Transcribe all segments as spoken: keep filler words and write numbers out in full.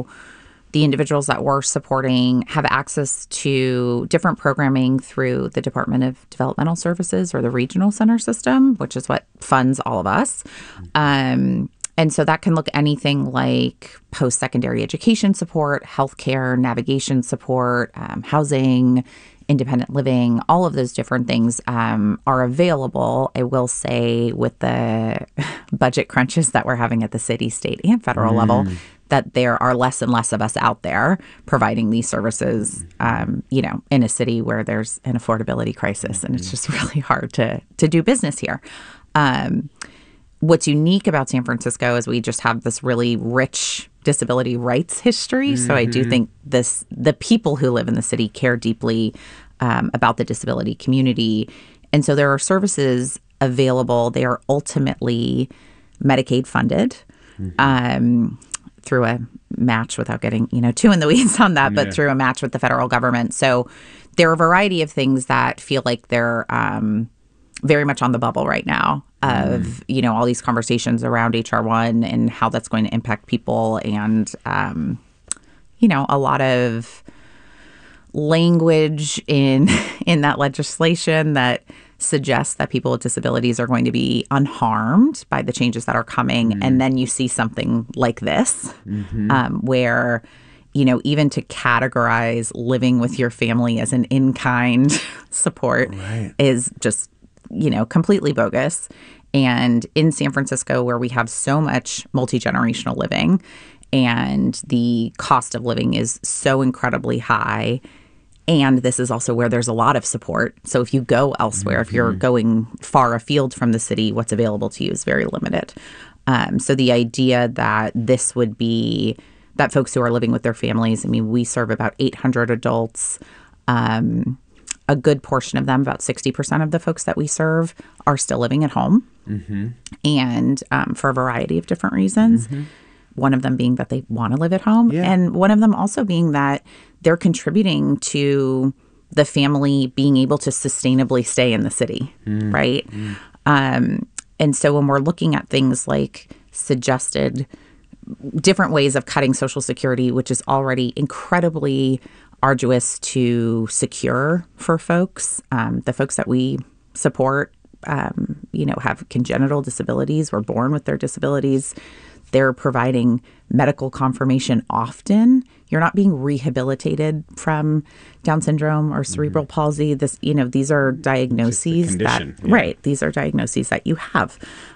so the individuals that we're supporting have access to different programming through the Department of Developmental Services or the Regional Center System, which is what funds all of us. Um, and so that can look anything like post-secondary education support, healthcare, navigation support, um, housing, independent living, all of those different things um, are available. I will say with the budget crunches that we're having at the city, state, and federal mm. level, that there are less and less of us out there providing these services, um, you know, in a city where there's an affordability crisis, and it's just really hard to to do business here. Um, what's unique about San Francisco is we just have this really rich disability rights history. Mm-hmm. So I do think this the people who live in the city care deeply um, about the disability community. And so there are services available. They are ultimately Medicaid funded. Mm-hmm. Um through a match, without getting, you know, too in the weeds on that, but yeah. through a match with the federal government. So there are a variety of things that feel like they're um, very much on the bubble right now of, mm. you know, all these conversations around H R one and how that's going to impact people and, um, you know, a lot of language in in that legislation that suggests that people with disabilities are going to be unharmed by the changes that are coming. Mm-hmm. And then you see something like this, mm-hmm. um, where, you know, even to categorize living with your family as an in-kind support right. is just, you know, completely bogus. And in San Francisco, where we have so much multi-generational living and the cost of living is so incredibly high, and this is also where there's a lot of support. So if you go elsewhere, mm-hmm. if you're going far afield from the city, what's available to you is very limited. Um, so the idea that this would be, that folks who are living with their families, I mean, we serve about eight hundred adults. Um, a good portion of them, about sixty percent of the folks that we serve, are still living at home. Mm-hmm. And um, for a variety of different reasons. Mm-hmm. One of them being that they want to live at home. Yeah. And one of them also being that they're contributing to the family being able to sustainably stay in the city, mm. right? Mm. Um, and so when we're looking at things like suggested different ways of cutting Social Security, which is already incredibly arduous to secure for folks, um, the folks that we support, um, you know, have congenital disabilities, were born with their disabilities. They're providing medical confirmation often. You're not being rehabilitated from Down syndrome or cerebral mm-hmm. palsy. This, you know, these are diagnoses that, yeah. right, these are diagnoses that you have.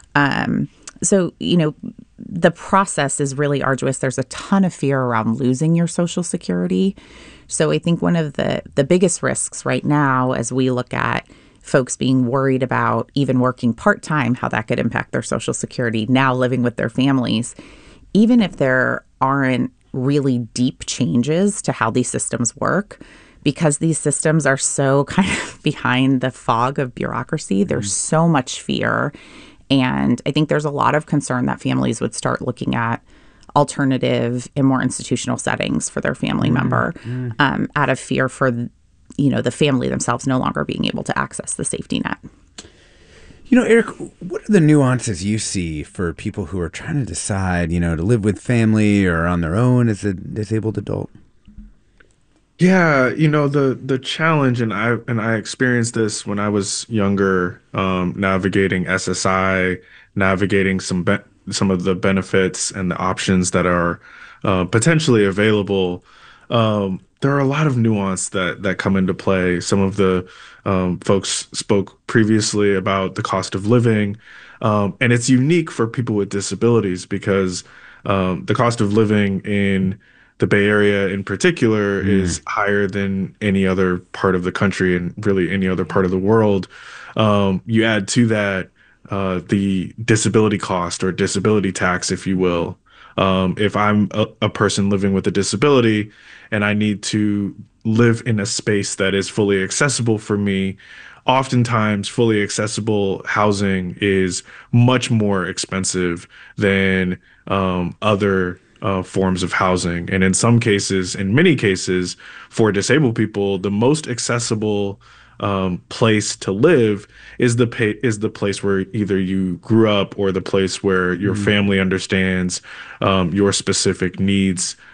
Um, so, you know, the process is really arduous. There's a ton of fear around losing your Social Security. So I think one of the, the biggest risks right now, as we look at folks being worried about even working part-time, how that could impact their Social Security, now living with their families, even if there aren't really deep changes to how these systems work, because these systems are so kind of behind the fog of bureaucracy, mm-hmm. there's so much fear. And I think there's a lot of concern that families would start looking at alternative and more institutional settings for their family mm-hmm. member mm-hmm. um, out of fear for you know, the family themselves no longer being able to access the safety net. You know, Eric, what are the nuances you see for people who are trying to decide, you know, to live with family or on their own as a disabled adult? Yeah, you know, the the challenge, and I and I experienced this when I was younger, um, navigating S S I, navigating some be- some of the benefits and the options that are uh, potentially available. Um, there are a lot of nuance that that come into play. Some of the um, folks spoke previously about the cost of living, um, and it's unique for people with disabilities because um, the cost of living in the Bay Area in particular mm. is higher than any other part of the country and really any other part of the world. Um, you add to that uh, the disability cost or disability tax, if you will. Um, if I'm a, a person living with a disability and I need to live in a space that is fully accessible for me, oftentimes fully accessible housing is much more expensive than um, other uh, forms of housing. And in some cases, in many cases, for disabled people, the most accessible um, place to live is the pa- is the place where either you grew up or the place where your mm. family understands um, your specific needs